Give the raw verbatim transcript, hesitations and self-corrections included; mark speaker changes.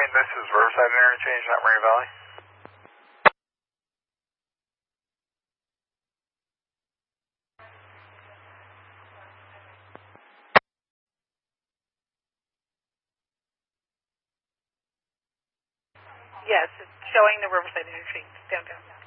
Speaker 1: nine, this is Riverside Interchange, not Marine Valley.
Speaker 2: Yes, it's showing the Riverside Interchange downtown.